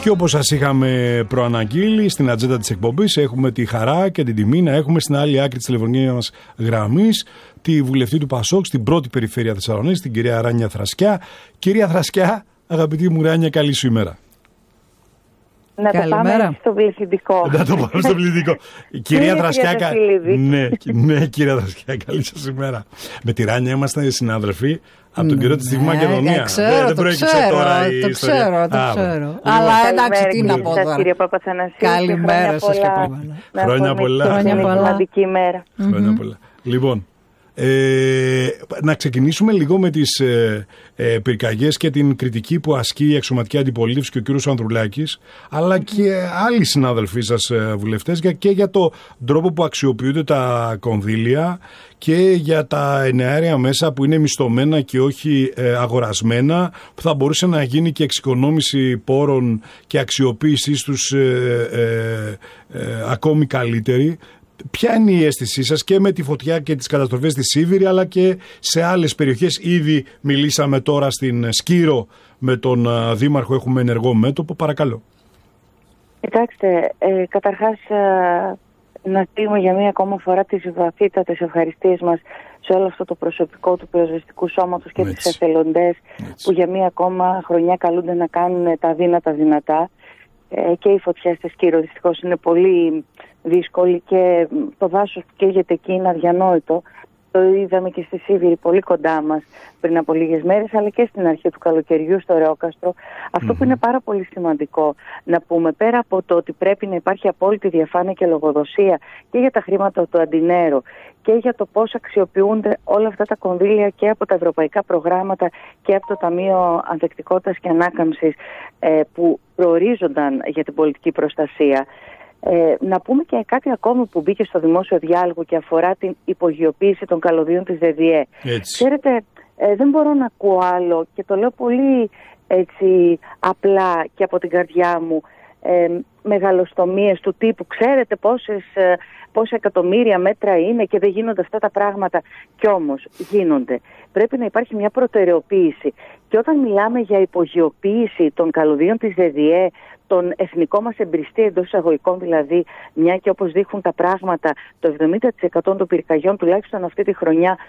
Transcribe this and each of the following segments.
Και όπως σας είχαμε προαναγγείλει, στην ατζέντα της εκπομπής έχουμε τη χαρά και την τιμή να έχουμε στην άλλη άκρη της τηλεφωνίας γραμμής τη βουλευτή του Πασόκ στην πρώτη περιφέρεια Θεσσαλονίκης, την κυρία Ράνια Θρασκιά. Κυρία Θρασκιά, αγαπητή μου Ράνια, καλή σου ημέρα. Να το πάμε στο πληθυντικό. Να το πάμε στο πληθυντικό. Κυρία Θρασκιά, ναι, κυρία Θρασκιά, καλή σας ημέρα. Με τη Ράνια είμαστε συνάδελφοι από τον καιρό της Στη Μακεδονία. Δεν προέκυψε τώρα η ιστορία. Το ξέρω. Αλλά εντάξει, τι να πω τώρα. Κύριε Παπαθανασίου. Καλημέρα σας και επόμενα. Χρόνια πολλά. Σημαντική ημέρα. Χρόνια πολλά. Λοιπόν, να ξεκινήσουμε λίγο με τις πυρκαγιές και την κριτική που ασκεί η αξιωματική αντιπολίτευση και ο κύριος Ανδρουλάκης, αλλά και άλλοι συνάδελφοί σας βουλευτές, και για το τρόπο που αξιοποιούνται τα κονδύλια και για τα εναέρια μέσα που είναι μισθωμένα και όχι αγορασμένα, που θα μπορούσε να γίνει και εξοικονόμηση πόρων και αξιοποίησής τους ακόμη καλύτερη. Ποια είναι η αίσθησή σας και με τη φωτιά και τις καταστροφές στη Σίβηρη, αλλά και σε άλλες περιοχές? Ήδη μιλήσαμε τώρα στην Σκύρο με τον Δήμαρχο, έχουμε ενεργό μέτωπο. Παρακαλώ. Κοιτάξτε, καταρχάς να στείλουμε για μία ακόμα φορά τις βαθύτατες ευχαριστίες μας σε όλο αυτό το προσωπικό του πυροσβεστικού σώματος και τις εθελοντές που για μία ακόμα χρονιά καλούνται να κάνουν τα αδύνατα δυνατά. Και η φωτιά στη Σκύρο δυστυχώς είναι πολύ δύσκολη και το δάσος που καίγεται εκεί είναι αδιανόητο. Το είδαμε και στη Σίβηρη πολύ κοντά μας πριν από λίγες μέρες, αλλά και στην αρχή του καλοκαιριού στο Ρεόκαστρο. Αυτό που είναι πάρα πολύ σημαντικό να πούμε, πέρα από το ότι πρέπει να υπάρχει απόλυτη διαφάνεια και λογοδοσία και για τα χρήματα του Αντινέρο και για το πώς αξιοποιούνται όλα αυτά τα κονδύλια και από τα ευρωπαϊκά προγράμματα και από το Ταμείο Ανθεκτικότητας και Ανάκαμψης που προορίζονταν για την πολιτική προστασία. Να πούμε και κάτι ακόμη που μπήκε στο δημόσιο διάλογο και αφορά την υπογειοποίηση των καλωδίων της ΔΔΕ. Ξέρετε, δεν μπορώ να ακούω άλλο και το λέω πολύ απλά και από την καρδιά μου, μεγαλοστομίες του τύπου ξέρετε πόσα εκατομμύρια μέτρα είναι και δεν γίνονται αυτά τα πράγματα, κι όμως γίνονται. Πρέπει να υπάρχει μια προτεραιοποίηση και όταν μιλάμε για υπογειοποίηση των καλωδίων της ΔΔΕ, τον εθνικό μας εμπριστή εντός εισαγωγικών, δηλαδή, μια και όπως δείχνουν τα πράγματα, το 70% των πυρκαγιών τουλάχιστον αυτή τη χρονιά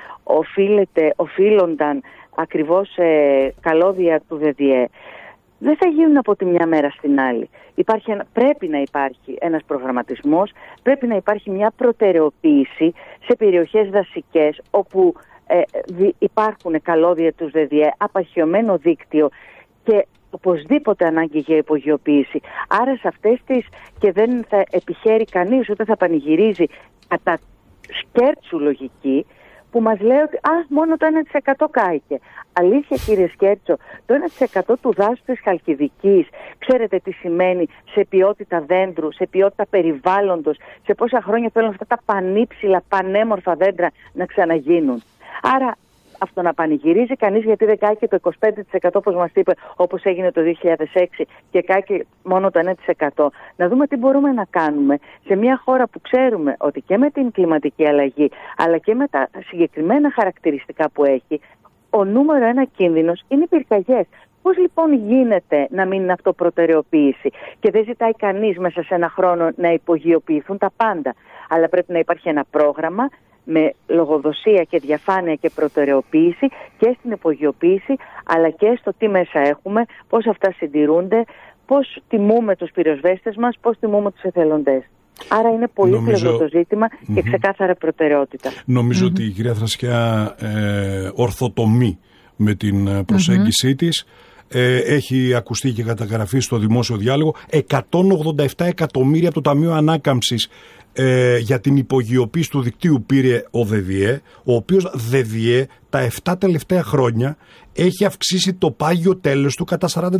οφείλονταν ακριβώς σε καλώδια του ΔΔΕ. Δεν θα γίνουν από τη μια μέρα στην άλλη. Πρέπει να υπάρχει ένας προγραμματισμός, πρέπει να υπάρχει μια προτεραιοποίηση σε περιοχές δασικές όπου υπάρχουν καλώδια του ΔΔΕ, απαχιωμένο δίκτυο και οπωσδήποτε ανάγκη για υπογειοποίηση. Άρα σε αυτές και δεν θα επιχαίρει κανείς ούτε θα πανηγυρίζει κατά σκέρτσου λογική που μας λέει ότι μόνο το 1% κάηκε. Αλήθεια κύριε Σκέρτσο, το 1% του δάσους της Χαλκιδικής, ξέρετε τι σημαίνει σε ποιότητα δέντρου, σε ποιότητα περιβάλλοντος, σε πόσα χρόνια θέλουν αυτά τα πανύψηλα, πανέμορφα δέντρα να ξαναγίνουν. Άρα αυτό να πανηγυρίζει κανείς γιατί δεν κάηκε το 25% όπως μας είπε, όπως έγινε το 2006 και κάηκε μόνο το 1%. Να δούμε τι μπορούμε να κάνουμε σε μια χώρα που ξέρουμε ότι και με την κλιματική αλλαγή αλλά και με τα συγκεκριμένα χαρακτηριστικά που έχει, ο νούμερο ένα κίνδυνος είναι οι πυρκαγιές. Πώς λοιπόν γίνεται να μην είναι αυτό προτεραιοποίηση και δεν ζητάει κανείς μέσα σε ένα χρόνο να υπογειοποιηθούν τα πάντα, αλλά πρέπει να υπάρχει ένα πρόγραμμα με λογοδοσία και διαφάνεια και προτεραιοποίηση και στην υπογειοποίηση αλλά και στο τι μέσα έχουμε, πώς αυτά συντηρούνται, πώς τιμούμε τους πυροσβέστες μας, πώς τιμούμε τους εθελοντές. Άρα είναι πολύ πλευρό το ζήτημα και ξεκάθαρα προτεραιότητα. Νομίζω ότι η κυρία Θρασκιά ορθοτομεί με την προσέγγιση της. Έχει ακουστεί και καταγραφεί στο δημόσιο διάλογο 187 εκατομμύρια από το Ταμείο Ανάκαμψης για την υπογειοποίηση του δικτύου πήρε ο ΔΔΕ, ο οποίος ΔΔΕ τα 7 τελευταία χρόνια έχει αυξήσει το πάγιο τέλος του κατά 40%.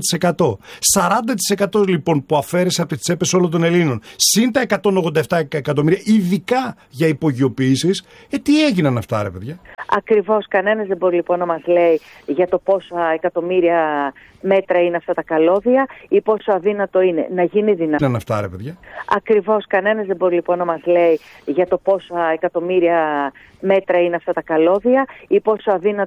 40% λοιπόν που αφαίρεσε από τις τσέπες όλων των Ελλήνων, συν τα 187 εκατομμύρια, ειδικά για υπογειοποίησεις. Τι έγιναν αυτά ρε παιδιά? Ακριβώς, κανένας δεν μπορεί λοιπόν να μας λέει για το πόσα εκατομμύρια μέτρα είναι αυτά τα καλώδια ή πόσο αδύνατο είναι να γίνει δυνατό. Είναι αυτά ρε παιδιά? Ακριβώς, κανένας δεν μπορεί λοιπόν να μας λέει για το πόσα εκατομμύρια μέτρα είναι αυτά τα καλώδια ή πόσο αδύνατο